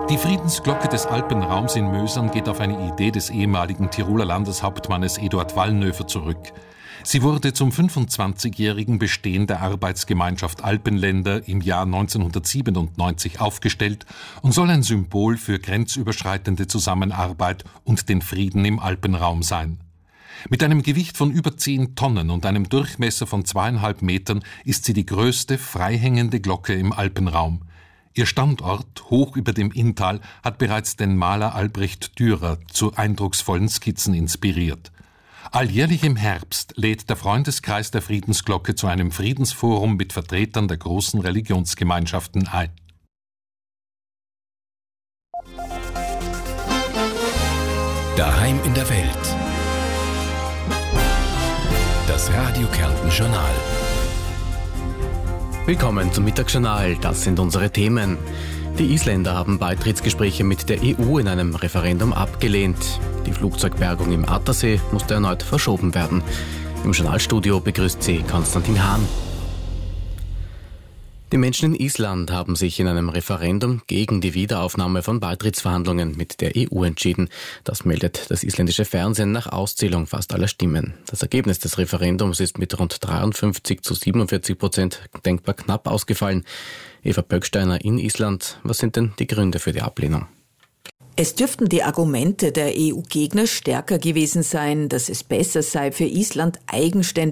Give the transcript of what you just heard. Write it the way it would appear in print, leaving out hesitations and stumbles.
Die Friedensglocke des Alpenraums in Mösern geht auf eine Idee des ehemaligen Tiroler Landeshauptmannes Eduard Wallnöfer zurück. Sie wurde zum 25-jährigen Bestehen der Arbeitsgemeinschaft Alpenländer im Jahr 1997 aufgestellt und soll ein Symbol für grenzüberschreitende Zusammenarbeit und den Frieden im Alpenraum sein. Mit einem Gewicht von über 10 Tonnen und einem Durchmesser von 2,5 Metern ist sie die größte freihängende Glocke im Alpenraum. Ihr Standort, hoch über dem Inntal, hat bereits den Maler Albrecht Dürer zu eindrucksvollen Skizzen inspiriert. Alljährlich im Herbst lädt der Freundeskreis der Friedensglocke zu einem Friedensforum mit Vertretern der großen Religionsgemeinschaften ein. Daheim in der Welt. Das Radio Kärnten Journal. Willkommen zum Mittagsjournal, das sind unsere Themen. Die Isländer haben Beitrittsgespräche mit der EU in einem Referendum abgelehnt. Die Flugzeugbergung im Attersee musste erneut verschoben werden. Im Journalstudio begrüßt sie Konstantin Hahn. Die Menschen in Island haben sich in einem Referendum gegen die Wiederaufnahme von Beitrittsverhandlungen mit der EU entschieden. Das meldet das isländische Fernsehen nach Auszählung fast aller Stimmen. Das Ergebnis des Referendums ist mit rund 53-47% denkbar knapp ausgefallen. Eva Böcksteiner in Island. Was sind denn die Gründe für die Ablehnung? Es dürften die Argumente der EU-Gegner stärker gewesen sein, dass es besser sei, für Island eigenständig